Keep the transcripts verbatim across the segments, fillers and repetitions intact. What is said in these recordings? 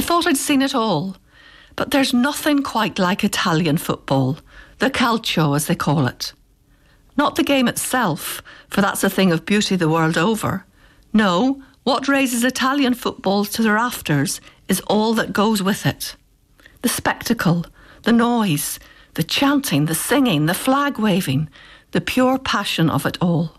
thought I'd seen it all, but there's nothing quite like Italian football, the calcio as they call it. Not the game itself, for that's a thing of beauty the world over. No, what raises Italian football to the rafters is all that goes with it. The spectacle, the noise, the chanting, the singing, the flag waving, the pure passion of it all.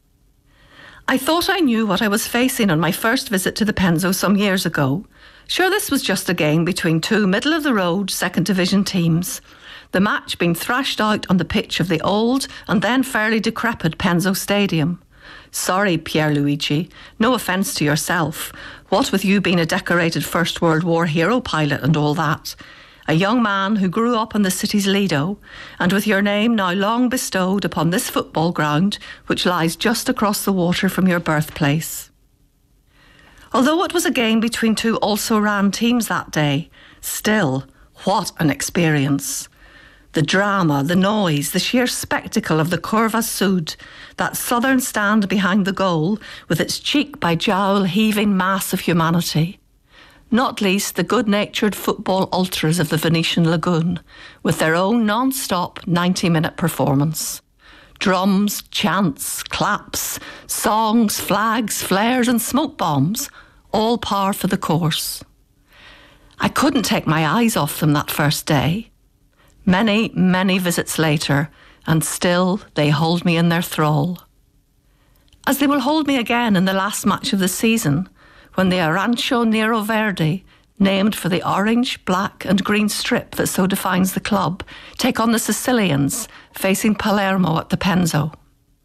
I thought I knew what I was facing on my first visit to the Penzo some years ago. Sure, this was just a game between two middle-of-the-road second division teams, the match being thrashed out on the pitch of the old and then fairly decrepit Penzo Stadium. Sorry, Pierluigi, no offence to yourself. What with you being a decorated First World War hero pilot and all that. A young man who grew up on the city's Lido, and with your name now long bestowed upon this football ground, which lies just across the water from your birthplace. Although it was a game between two also-ran teams that day, still, what an experience. The drama, the noise, the sheer spectacle of the Curva Sud, that southern stand behind the goal, with its cheek-by-jowl heaving mass of humanity. Not least the good-natured football ultras of the Venetian Lagoon, with their own non-stop ninety-minute performance. Drums, chants, claps, songs, flags, flares and smoke bombs, all par for the course. I couldn't take my eyes off them that first day. Many, many visits later, and still they hold me in their thrall. As they will hold me again in the last match of the season, when the Arancio Nero Verde, named for the orange, black and green strip that so defines the club, take on the Sicilians, facing Palermo at the Penzo.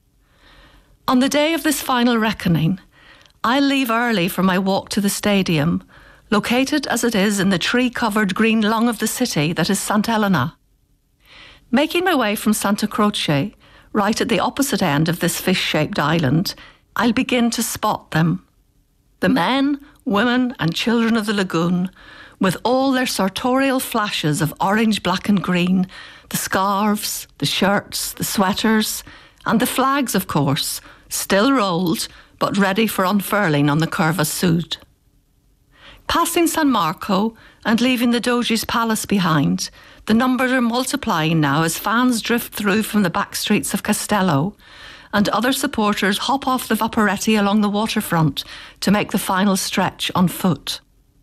On the day of this final reckoning, I'll leave early for my walk to the stadium, located as it is in the tree-covered green lung of the city that is Sant'Elena. Making my way from Santa Croce, right at the opposite end of this fish-shaped island, I'll begin to spot them. The men, women and children of the lagoon, with all their sartorial flashes of orange, black and green, the scarves, the shirts, the sweaters, and the flags, of course, still rolled, but ready for unfurling on the Curva Sud. Passing San Marco and leaving the Doge's palace behind, the numbers are multiplying now as fans drift through from the back streets of Castello, and other supporters hop off the Vaporetti along the waterfront to make the final stretch on foot.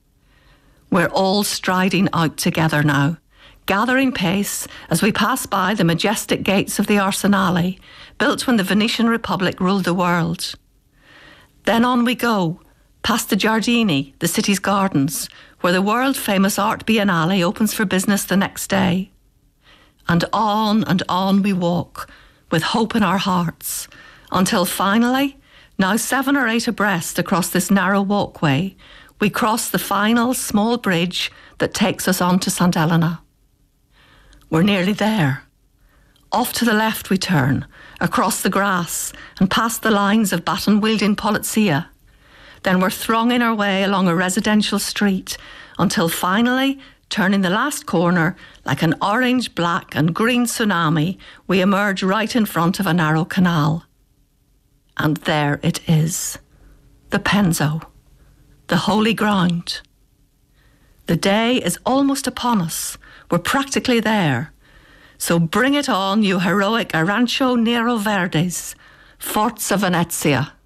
We're all striding out together now, gathering pace as we pass by the majestic gates of the Arsenale, built when the Venetian Republic ruled the world. Then on we go, past the Giardini, the city's gardens, where the world-famous Art Biennale opens for business the next day. And on and on we walk, with hope in our hearts, until finally, now seven or eight abreast across this narrow walkway, we cross the final small bridge that takes us on to Sant'Elena. We're nearly there. Off to the left we turn, across the grass and past the lines of baton-wielding polizia. Then we're thronging our way along a residential street until finally, turning the last corner, like an orange, black and green tsunami, we emerge right in front of a narrow canal. And there it is, the Penzo, the holy ground. The day is almost upon us. We're practically there. So bring it on, you heroic Arancio Nero Verdes, Forza Venezia.